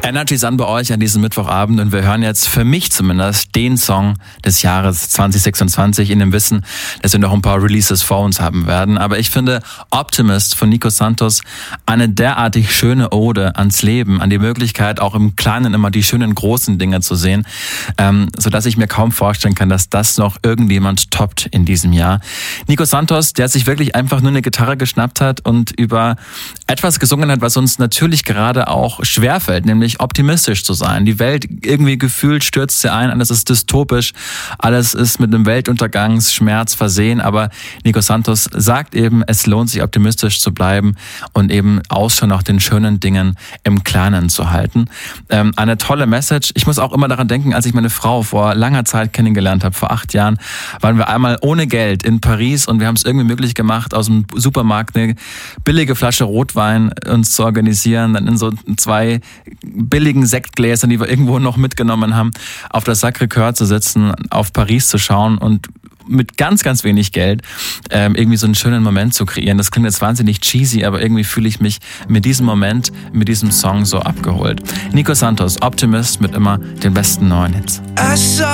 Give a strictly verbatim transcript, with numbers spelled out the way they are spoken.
Energy Sun bei euch an diesem Mittwochabend und wir hören jetzt für mich zumindest den Song des Jahres zwanzig sechsundzwanzig in dem Wissen, dass wir noch ein paar Releases vor uns haben werden. Aber ich finde Optimist von Nico Santos eine derartig schöne Ode ans Leben, an die Möglichkeit auch im Kleinen immer die schönen großen Dinge zu sehen, ähm, sodass ich mir kaum vorstellen kann, dass das noch irgendjemand toppt in diesem Jahr. Nico Santos, der sich wirklich einfach nur eine Gitarre geschnappt hat und über etwas gesungen hat, was uns natürlich gerade auch schwerfällt, nämlich optimistisch zu sein. Die Welt irgendwie gefühlt stürzt sie ein, alles ist dystopisch, alles ist mit einem Weltuntergangsschmerz versehen, aber Nico Santos sagt eben, es lohnt sich optimistisch zu bleiben und eben Ausschau nach den schönen Dingen im Kleinen zu halten. Ähm, eine tolle Message. Ich muss auch immer daran denken, als ich meine Frau vor langer Zeit kennengelernt habe, vor acht Jahren, waren wir einmal ohne Geld in Paris und wir haben es irgendwie möglich gemacht, aus dem Supermarkt eine billige Flasche Rotwein uns zu organisieren, dann in so zwei billigen Sektgläsern, die wir irgendwo noch mitgenommen haben, auf der Sacré-Cœur zu sitzen, auf Paris zu schauen und mit ganz, ganz wenig Geld ähm, irgendwie so einen schönen Moment zu kreieren. Das klingt jetzt wahnsinnig cheesy, aber irgendwie fühle ich mich mit diesem Moment, mit diesem Song so abgeholt. Nico Santos, Optimist mit immer den besten neuen Hits.